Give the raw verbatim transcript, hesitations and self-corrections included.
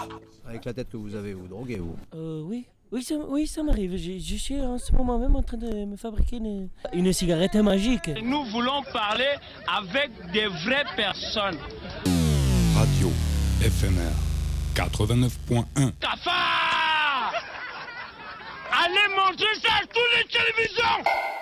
Avec la tête que vous avez, vous droguez, vous? Euh, oui. Oui, ça, oui, ça m'arrive. Je, je suis en ce moment même en train de me fabriquer une, une cigarette magique. Nous voulons parler avec des vraies personnes. Radio éphémère quatre-vingt-neuf point un. Cafard! Allez montrer ça à toutes les télévisions!